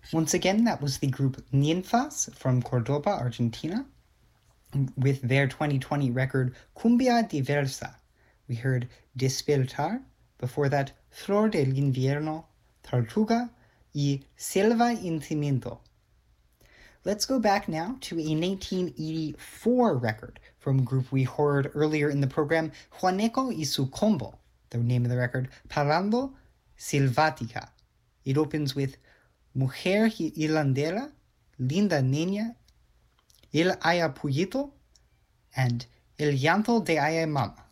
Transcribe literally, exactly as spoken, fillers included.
Once again, that was the group Ninfas from Cordoba, Argentina, with their twenty twenty record Cumbia Diversa. We heard Despertar, before that Flor del Invierno, Tortuga, y Selva en Cimiento. Let's go back now to a nineteen eighty-four record from a group we heard earlier in the program, Juaneco y su Combo. The name of the record, Parlando Silvática. It opens with Mujer Hilandera, Linda Niña, El Ayapuyito, and El Llanto de Ayamama.